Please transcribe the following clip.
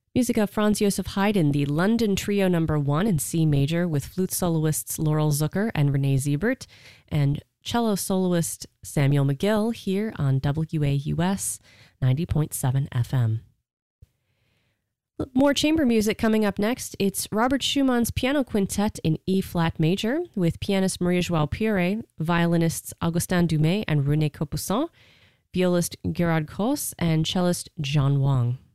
Music of Franz Joseph Haydn, the London Trio No. 1 in C major with flute soloists Laurel Zucker and Renee Siebert, and cello soloist Samuel McGill here on WAUS 90.7 FM. More chamber music coming up next. It's Robert Schumann's Piano Quintet in E-flat major with pianist Maria-João Pire, violinists Augustin Dumay and René Capuçon, violist Gerard Kos, and cellist John Wang.